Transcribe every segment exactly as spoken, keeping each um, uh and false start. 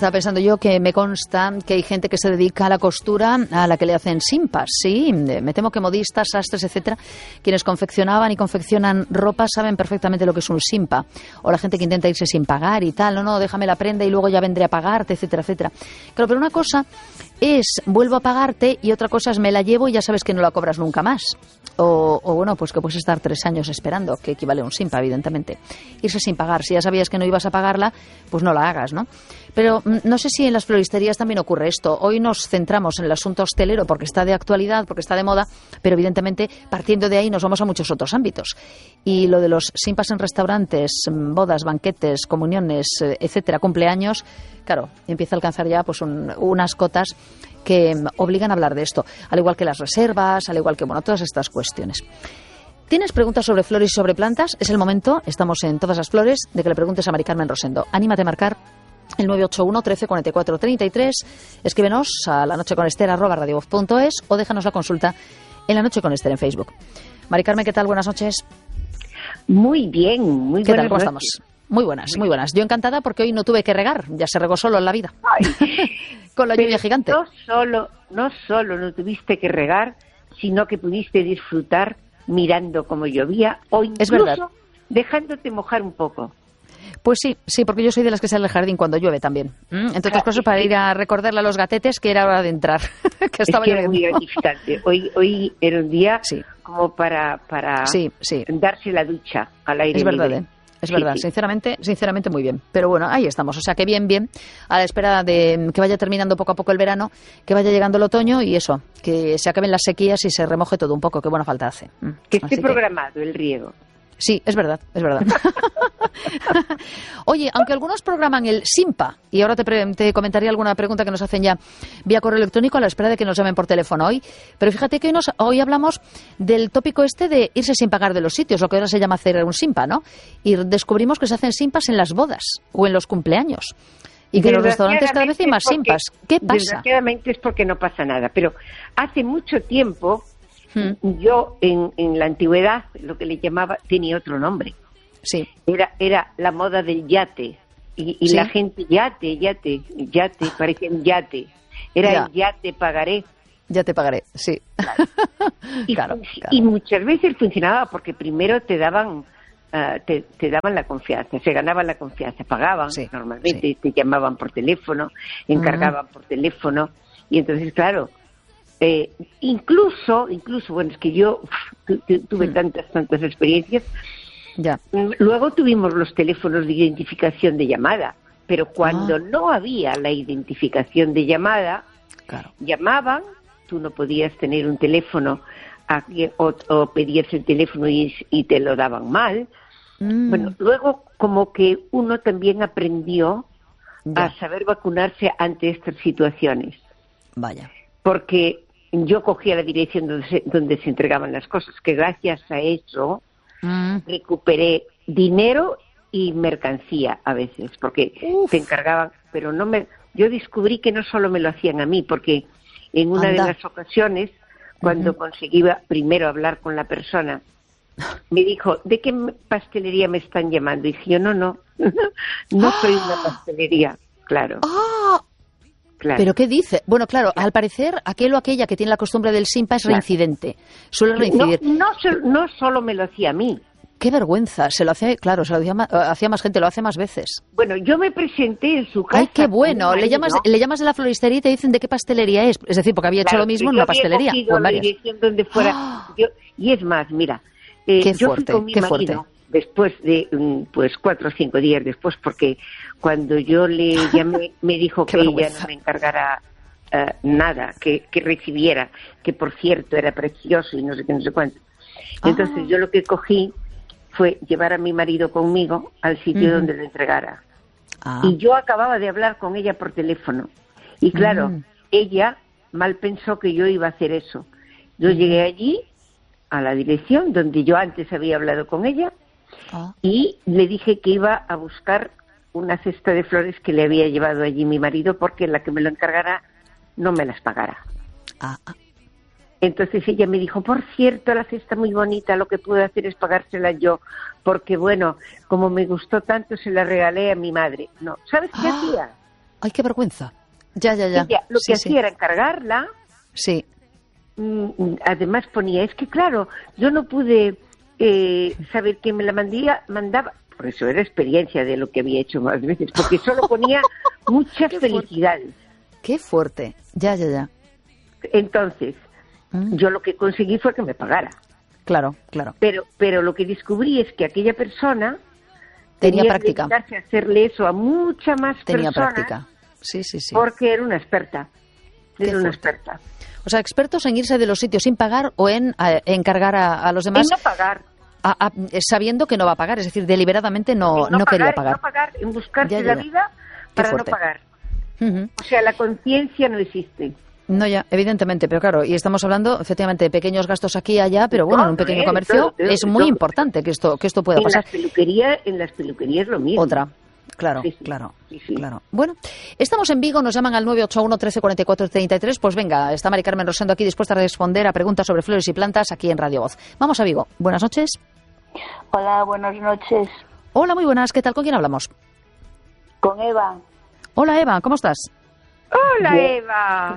estaba pensando yo que me consta que hay gente que se dedica a la costura a la que le hacen simpas, sí, me temo que modistas, sastres, etcétera, quienes confeccionaban y confeccionan ropa saben perfectamente lo que es un simpa, o la gente que intenta irse sin pagar y tal, no, no, déjame la prenda y luego ya vendré a pagarte, etcétera, etcétera. Claro, pero una cosa es vuelvo a pagarte y otra cosa es me la llevo y ya sabes que no la cobras nunca más. O, o bueno, pues que puedes estar tres años esperando, que equivale a un simpa, evidentemente. Irse sin pagar, si ya sabías que no ibas a pagarla, pues no la hagas, ¿no? Pero no sé si en las floristerías también ocurre esto. Hoy nos centramos en el asunto hostelero porque está de actualidad, porque está de moda, pero evidentemente partiendo de ahí nos vamos a muchos otros ámbitos. Y lo de los simpas en restaurantes, bodas, banquetes, comuniones, etcétera, cumpleaños, claro, empieza a alcanzar ya pues un, unas cotas que obligan a hablar de esto, al igual que las reservas, al igual que, bueno, todas estas cuestiones. ¿Tienes preguntas sobre flores y sobre plantas? Es el momento, estamos en Todas las Flores, de que le preguntes a Mari Carmen Rosendo. Anímate a marcar el nueve ocho uno, trece, cuarenta y cuatro, treinta y tres, escríbenos a lanocheconester arroba radiovoz punto es o déjanos la consulta en La Noche con Esther en Facebook. Mari Carmen, ¿qué tal? Buenas noches. Muy bien, muy buenas. ¿Qué tal? ¿Cómo estamos? Muy buenas, muy buenas. Yo encantada porque hoy no tuve que regar, ya se regó solo en la vida. Con la lluvia gigante. No solo, no solo no tuviste que regar, sino que pudiste disfrutar mirando cómo llovía o incluso es verdad. Dejándote mojar un poco. Pues sí, sí, porque yo soy de las que sale al jardín cuando llueve también. ¿Mm? Entre otras cosas, para ir a recordarle a los gatetes que era hora de entrar. que estaba es que era muy gratificante. Hoy, hoy era un día sí. como para, para sí, sí. darse la ducha al aire es verdad, libre. ¿eh? Es sí, verdad, sí. sinceramente, sinceramente muy bien. Pero bueno, ahí estamos. O sea, que bien, bien, a la espera de que vaya terminando poco a poco el verano, que vaya llegando el otoño y eso, que se acaben las sequías y se remoje todo un poco. Qué buena falta hace. Que esté Así programado que... el riego. Sí, es verdad, es verdad. Oye, aunque algunos programan el SIMPA, y ahora te, pre- te comentaría alguna pregunta que nos hacen ya vía correo electrónico a la espera de que nos llamen por teléfono hoy, pero fíjate que hoy, nos, hoy hablamos del tópico este de irse sin pagar de los sitios, lo que ahora se llama hacer un SIMPA, ¿no? Y descubrimos que se hacen SIMPAs en las bodas o en los cumpleaños. Y que en los restaurantes cada vez hay más porque, SIMPAs. ¿Qué pasa? Desgraciadamente es porque no pasa nada, pero hace mucho tiempo... Yo, en, en la antigüedad, lo que le llamaba, tenía otro nombre. Sí. Era, era la moda del yate. Y, y ¿Sí? la gente, yate, yate, yate, parecía un yate. Era ya. el yate pagaré. Ya te pagaré, sí. Claro. Y, claro, y claro. muchas veces funcionaba porque primero te daban, uh, te, te daban la confianza, se ganaban la confianza, pagaban sí, normalmente, sí. te llamaban por teléfono, encargaban uh-huh. por teléfono. Y entonces, claro... Eh, incluso, incluso, bueno, es que yo tu, tu, tuve hmm. tantas, tantas experiencias. Ya. Luego tuvimos los teléfonos de identificación de llamada, pero cuando ah. no había la identificación de llamada, claro. llamaban, tú no podías tener un teléfono o, o pedías el teléfono y, y te lo daban mal. Mm. Bueno, luego como que uno también aprendió ya. a saber vacunarse ante estas situaciones. Vaya. Porque yo cogía la dirección donde se, donde se entregaban las cosas, que gracias a eso mm. recuperé dinero y mercancía a veces, porque Uf. te encargaban, pero no me... Yo descubrí que no solo me lo hacían a mí, porque en una Anda. de las ocasiones, cuando uh-huh. conseguí primero hablar con la persona, me dijo, ¿de qué pastelería me están llamando? Y dije yo, no, no, no soy una pastelería, claro. ¡Ah! Claro. ¿Pero qué dice? Bueno, claro, al parecer, aquel o aquella que tiene la costumbre del simpa es claro. reincidente. Suele reincidir. No, no, no solo me lo hacía a mí. Qué vergüenza. Se lo hace, claro, se lo hacía más, hacía más gente, lo hace más veces. Bueno, yo me presenté en su casa. ¡Ay, qué bueno! Le llamas, le llamas a la floristería y te dicen de qué pastelería es. Es decir, porque había claro, hecho lo mismo en una pastelería. O en varias. La dirección donde fuera. ¡Oh! Yo, y es más, mira, eh, qué yo fuerte, fui con mi qué marido fuerte. Después de, pues, cuatro o cinco días después, porque cuando yo le llamé, me dijo que ella no me encargara Uh, nada, que, que recibiera, que por cierto era precioso y no sé qué, no sé cuánto. Ah. Entonces yo lo que cogí fue llevar a mi marido conmigo al sitio uh-huh. donde lo entregara. Ah. Y yo acababa de hablar con ella por teléfono. Y claro, uh-huh. ella mal pensó que yo iba a hacer eso. Yo uh-huh. llegué allí, a la dirección donde yo antes había hablado con ella, ah. y le dije que iba a buscar una cesta de flores que le había llevado allí mi marido, porque la que me lo encargara no me las pagara. Ah. Entonces ella me dijo, por cierto, la cesta muy bonita, lo que puedo hacer es pagársela yo, porque bueno, como me gustó tanto, se la regalé a mi madre. No, ¿sabes qué ah. hacía? Ay, qué vergüenza. Ya, ya, ya. Ella lo que sí, hacía sí. era encargarla. Sí. Mm, Además ponía, es que claro, yo no pude eh, saber quién me la mandía, mandaba, por eso era experiencia de lo que había hecho más veces, porque solo ponía muchas Qué felicidades. Qué fuerte. Ya, ya, ya. Entonces, Mm. yo lo que conseguí fue que me pagara. Claro, claro. Pero, pero lo que descubrí es que aquella persona Tenía tenía práctica. que dedicarse a hacerle eso a mucha más Tenía personas, práctica. Sí, sí, sí. porque era una experta. Qué Era una fuerte. experta. O sea, expertos en irse de los sitios sin pagar o en eh, encargar a, a los demás En no pagar. a- a- sabiendo que no va a pagar, es decir, deliberadamente no, en no, no pagar, quería en pagar. no pagar, en buscarse Ya, ya, la ya. vida para no fuerte. pagar. Ujú. O sea, la conciencia no existe. No, ya, evidentemente, pero claro, y estamos hablando efectivamente de pequeños gastos aquí y allá, pero bueno, en un Todo, pequeño ¿eh? comercio Todo, todo, es muy todo. importante que esto que esto pueda En pasar. las peluquerías, en las peluquerías lo mismo. Otra. Claro, Sí, sí. claro, Sí, sí. claro. Bueno, estamos en Vigo, nos llaman al nueve ocho uno, trece, cuarenta y cuatro, treinta y tres. Pues venga, está Mari Carmen Rosendo aquí dispuesta a responder a preguntas sobre flores y plantas aquí en Radio Voz. Vamos a Vigo. Buenas noches. Hola, buenas noches. Hola, muy buenas. ¿Qué tal? ¿Con quién hablamos? Con Eva. Hola, Eva, ¿cómo estás? ¡Hola, Bien. Eva!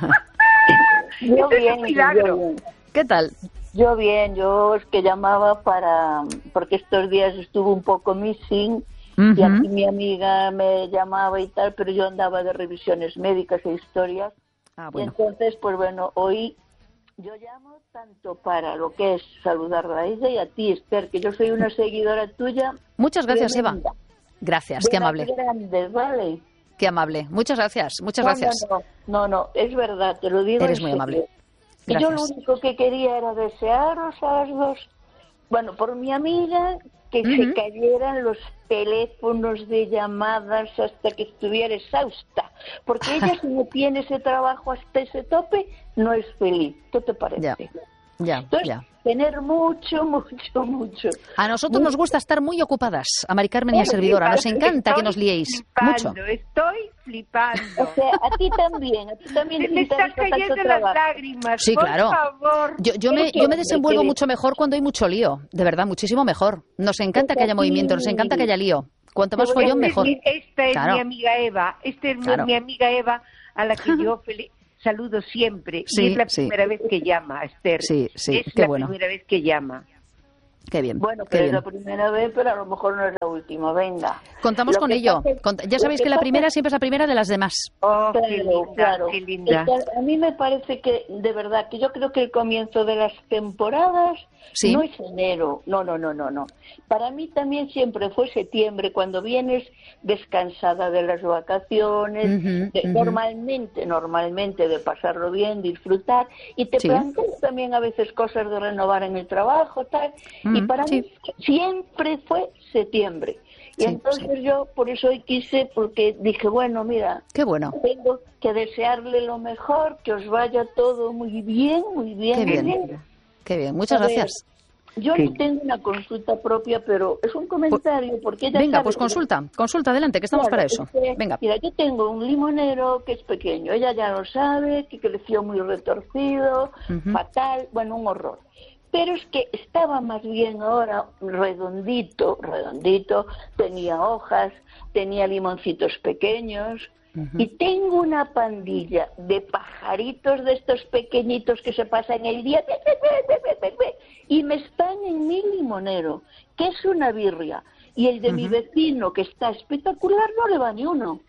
Yo Este es bien, un milagro. yo bien. ¿Qué tal? Yo bien, yo es que llamaba para... porque estos días estuve un poco missing y Ujú. aquí mi amiga me llamaba y tal, pero yo andaba de revisiones médicas e historias. Ah, Y bueno. entonces, pues bueno, hoy yo llamo tanto para lo que es saludarla a ella y a ti, Esther, que yo soy una seguidora tuya. Muchas gracias, tremenda. Eva. Gracias, De qué las amable. grandes, ¿vale? Qué amable. Muchas gracias, muchas No, gracias. No, no, no, no, es verdad, te lo digo. Eres en muy serio. amable. Y yo lo Gracias. único que quería era desearos a las dos, bueno, por mi amiga, que Ujú. se cayeran los teléfonos de llamadas hasta que estuviera exhausta, porque ella si no tiene ese trabajo hasta ese tope, no es feliz. ¿Qué te parece? Ya, ya, Entonces, ya. tener mucho, mucho, mucho. A nosotros nos gusta estar muy ocupadas, a Mari Carmen y a servidora. Nos encanta que nos liéis mucho. Flipando, estoy flipando. O sea, a ti también, a ti también Se te me están interesa tanto cayendo las trabajo. lágrimas, Sí, por claro. favor. Yo, yo, me, Eso, yo me hombre, desenvuelvo que- mucho mejor cuando hay mucho lío, de verdad, muchísimo mejor. Nos encanta que haya movimiento, nos encanta que haya lío. Cuanto más Pero follón, este mejor. Esta es, esta es Claro. mi amiga Eva, esta es mi- Claro. mi amiga Eva, a la que yo fel- saludo siempre. Sí, y es la sí. primera vez que llama, Esther. Sí, sí, es qué la bueno. primera vez que llama. Qué bien, Bueno, qué pero es bien. la primera vez, pero a lo mejor no es la última, venga. Contamos Lo con que ello. pasa es- Cont- Ya lo sabéis que la pasa primera es- siempre es la primera de las demás. Oh, qué Claro, linda, claro. qué linda. Es que a mí me parece que, de verdad, que yo creo que el comienzo de las temporadas Sí. no es enero. No, no, no, no, no. Para mí también siempre fue septiembre, cuando vienes descansada de las vacaciones, Ujú, de- ujú. normalmente, normalmente de pasarlo bien, disfrutar, y te Sí. planteas también a veces cosas de renovar en el trabajo, tal. y Mm, para sí. mí siempre fue septiembre. Y Sí, entonces yo por eso hoy quise, porque dije, bueno, mira, Qué bueno. tengo que desearle lo mejor, que os vaya todo muy bien, muy bien, Qué muy bien. bien. Qué bien. Muchas A ver, gracias. Yo Sí. no tengo una consulta propia, pero es un comentario, porque ella Venga, sabe pues que- consulta, consulta, adelante, que estamos Claro, para eso. es que, Venga. Mira, yo tengo un limonero que es pequeño, ella ya lo sabe, que creció muy retorcido, Ujú. fatal, bueno, un horror. Pero es que estaba más bien ahora redondito, redondito, tenía hojas, tenía limoncitos pequeños, Ujú. y tengo una pandilla de pajaritos de estos pequeñitos que se pasan el día be, be, be, be, be, be, be, y me están en mi limonero, que es una birria. Y el de mi Ujú. vecino, que está espectacular, no le va ni uno.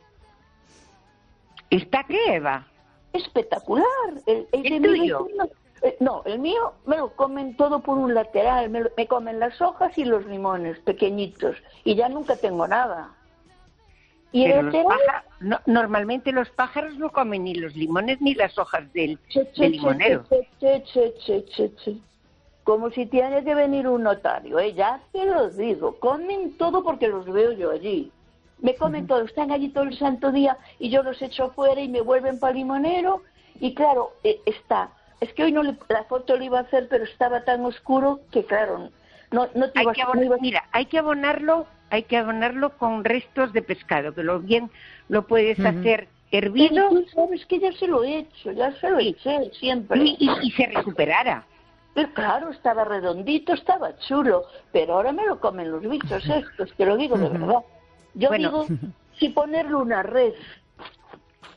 ¿Está qué, Eva? Espectacular. El, el de ¿El mi tuyo? vecino. eh, no, el mío me lo comen todo por un lateral. Me, lo- me comen las hojas y los limones pequeñitos. Y ya nunca tengo nada. Y Pero el los lateral. pájaros, no, normalmente los pájaros no comen ni los limones ni las hojas del, Che, che, del che, limonero. che, che, che, che, che, che. Como si tiene que venir un notario, ¿eh? Ya te lo digo. Comen todo porque los veo yo allí. Me comen todo, están allí todo el santo día y yo los echo fuera y me vuelven para limonero. Y claro, eh, está. Es que hoy no le- la foto la iba a hacer, pero estaba tan oscuro que claro, no, no te Hay iba que a abonar- no iba- mira, hay que abonarlo, hay que abonarlo con restos de pescado, que lo bien lo puedes Ujú. hacer Pero hervido tú sabes que ya se lo he hecho, ya se lo Sí. eché siempre. y, y- y se recuperara. Pero claro, estaba redondito, estaba chulo, pero ahora me lo comen los bichos estos, te lo digo de Ujú. verdad. Yo Bueno. digo, si ponerle una red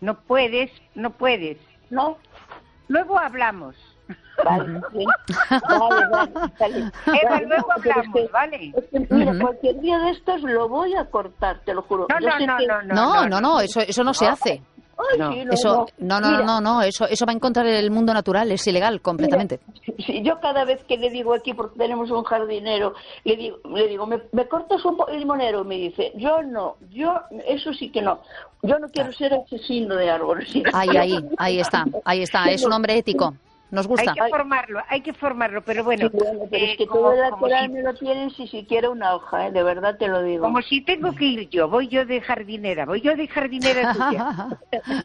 No puedes, no puedes. ¿No? Luego hablamos. Vale, sí. Vale, vale, vale. Eva, Vale, luego no, pero hablamos, es que- ¿vale? es que, mira, Ujú. cualquier día de estos lo voy a cortar, te lo juro. No, Yo no, sé no, que- no, no. No, no, no, eso, eso no se hace. Ay, No. sí, no, Eso, no, no, Mira, no, no, eso, eso va en contra del mundo natural, es ilegal completamente. Mira, si yo cada vez que le digo aquí, porque tenemos un jardinero, le digo, le digo, ¿me, me cortas un po- el limonero? Me dice, yo no, yo, eso sí que no. Yo no quiero ser asesino de árboles. Ahí, ahí, ahí está, ahí está, es un hombre ético, nos gusta. Hay que formarlo, hay que formarlo, pero bueno. Sí, bueno, pero eh, es que como, todo el como lateral si, me lo tienen si siquiera una hoja, ¿eh? De verdad te lo digo. como si tengo que ir yo, voy yo de jardinera, voy yo de jardinera tuya.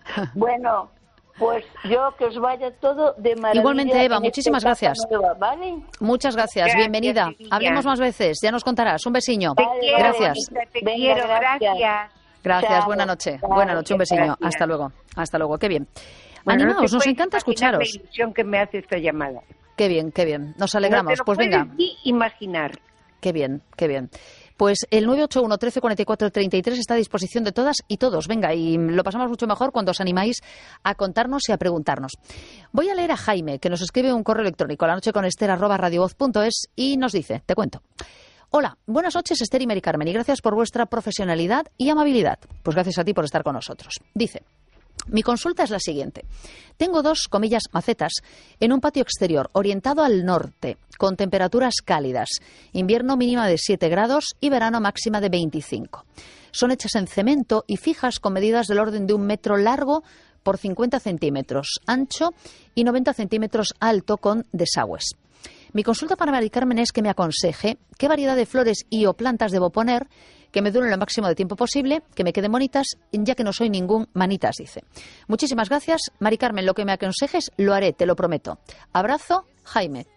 Bueno, pues yo que os vaya todo de maravilla. Igualmente, Eva, en muchísimas esta etapa gracias. nueva, ¿vale? Muchas gracias, Gracias, bienvenida. mi niña. Hablemos más veces, ya nos contarás. Un besiño. Te Vale, quiero, Gracias. bonita, te Venga, quiero, gracias. gracias. Gracias, Chao. buena noche. Chao, Buena noche, un besiño. gracias. Hasta luego, hasta luego, qué bien. Bueno, no Animaos, te nos puedes encanta imaginar escucharos. la ilusión que me hace esta llamada. Qué bien, qué bien. Nos alegramos. No te lo Pues venga, puedes ni imaginar. qué bien, qué bien. Pues el nueve ocho uno, trece, cuarenta y cuatro, treinta y tres está a disposición de todas y todos. Venga, y lo pasamos mucho mejor cuando os animáis a contarnos y a preguntarnos. Voy a leer a Jaime, que nos escribe un correo electrónico a la noche con Esther arroba radiovoz punto es y nos dice, te cuento. Hola, buenas noches Esther y Mari Carmen y gracias por vuestra profesionalidad y amabilidad. Pues gracias a ti por estar con nosotros. Dice, mi consulta es la siguiente. Tengo dos, comillas, macetas en un patio exterior orientado al norte, con temperaturas cálidas, invierno mínima de siete grados y verano máxima de veinticinco. Son hechas en cemento y fijas con medidas del orden de un metro largo por cincuenta centímetros ancho y noventa centímetros alto con desagües. Mi consulta para Mari Carmen es que me aconseje qué variedad de flores y o plantas debo poner que me duren lo máximo de tiempo posible, que me queden bonitas, ya que no soy ningún manitas, dice. Muchísimas gracias, Mari Carmen. Lo que me aconsejes lo haré, te lo prometo. Abrazo, Jaime.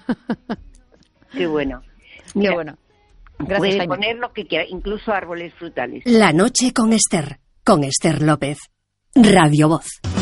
Qué bueno. Qué Mira, bueno. Gracias, puede Jaime. poner lo que quiera, incluso árboles frutales. La noche con Esther, con Esther López. Radio Voz.